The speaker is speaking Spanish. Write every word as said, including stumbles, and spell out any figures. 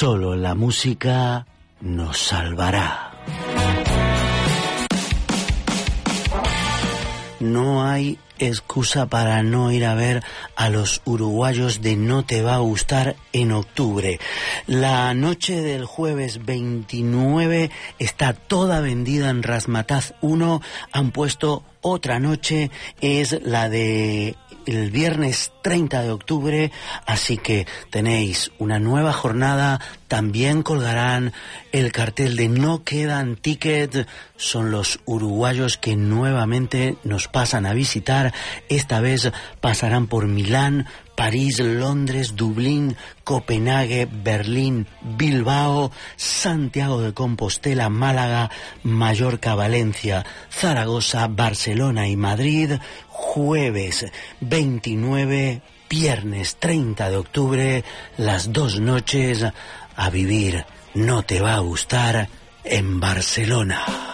Solo la música nos salvará. No hay excusa para no ir a ver a los uruguayos de No Te Va a Gustar en octubre. La noche del jueves veintinueve está toda vendida en Razzmatazz uno. Han puesto otra noche, es la de el viernes treinta de octubre, así que tenéis una nueva jornada. También colgarán el cartel de No Quedan Tickets. Son los uruguayos que nuevamente nos pasan a visitar. Esta vez pasarán por Milán, París, Londres, Dublín, Copenhague, Berlín, Bilbao, Santiago de Compostela, Málaga, Mallorca, Valencia, Zaragoza, Barcelona y Madrid. Jueves veintinueve, viernes treinta de octubre, las dos noches a vivir No Te Va a Gustar en Barcelona.